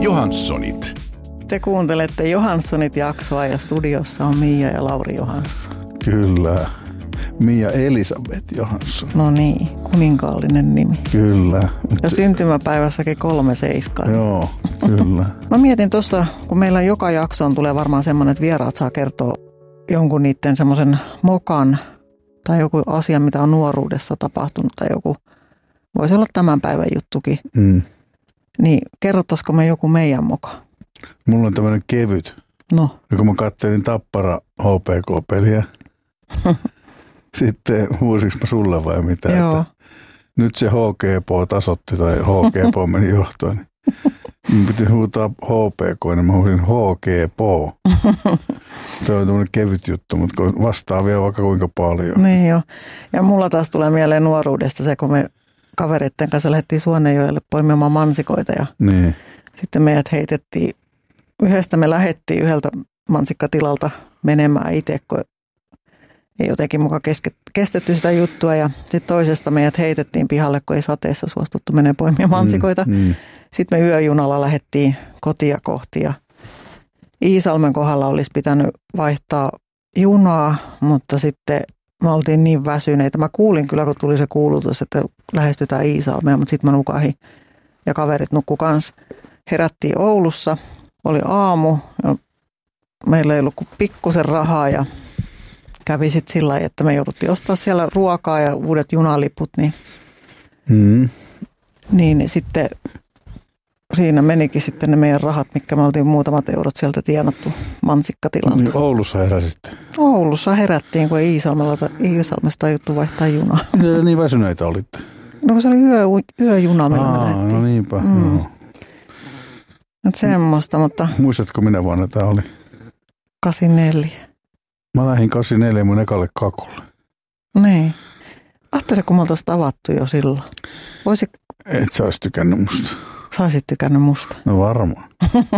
Johanssonit. Te kuuntelette Johanssonit-jaksoa ja studiossa on Mia ja Lauri Johansson. Kyllä. Mia Elisabeth Johansson. No niin, kuninkaallinen nimi. Kyllä. Ja syntymäpäivässäkin 37. Joo, kyllä. Mä mietin tuossa, kun meillä joka jaksoon tulee varmaan semmoinen, että vieraat saa kertoa jonkun niiden semmoisen mokan tai joku asia, mitä on nuoruudessa tapahtunut tai joku, voisi olla tämän päivän juttukin. Niin kerrottaisiko me joku meidän moka? Mulla on tämmöinen kevyt. No. Ja kun mä katselin Tappara HPK-peliä, sitten huusinko mä sulle vai mitä? Joo. Että nyt se HGP tasotti tai HGP meni johtoon. Niin mun piti huutaa HPK, niin mä huusin HGP. Se oli tämmöinen kevyt juttu, mutta vastaa vielä vaikka kuinka paljon. Niin jo. Ja mulla taas tulee mieleen nuoruudesta se, kun me kavereiden kanssa lähdettiin Suonenjoelle poimimaan mansikoita ja niin. Sitten meidät heitettiin, me lähdettiin yhdeltä mansikkatilalta menemään itse, kun ei jotenkin mukaan kestetty sitä juttua ja sitten toisesta meidät heitettiin pihalle, kun ei sateessa suostuttu menemään poimimaan mansikoita. Sitten me yöjunalla lähdettiin kotia kohti ja Iisalmen kohdalla olisi pitänyt vaihtaa junaa, mutta sitten me oltiin niin väsyneitä. Mä kuulin kyllä, kun tuli se kuulutus, että lähestytään Iisalmea, mutta sitten mä nukahin ja kaverit nukkui kanssa. Herättiin Oulussa, oli aamu ja meillä ei ollut kuin pikkusen rahaa ja kävi sitten sillä lailla, että me jouduttiin ostaa siellä ruokaa ja uudet junaliput, niin sitten siinä menikin sitten ne meidän rahat, mitkä me oltiin muutamat eurot sieltä tienattu mansikkatilalta. Niin Oulussa heräsitte? Oulussa herättiin, kun ei Iisalmesta tajuttu vaihtaa junaa. Niin väsyneitä olitte? No kun se oli yöjuna, millä me lähdettiin. No niinpä, joo. Että semmoista, mutta... Muistatko minä vuonna tämä oli? 84. Mä lähdin 84 mun ekalle kakulle. Niin. Ajattele, kun me oltaisiin tavattu jo silloin. Et sä ois tykännyt musta. Sä olisit tykännyt musta. No varmaan.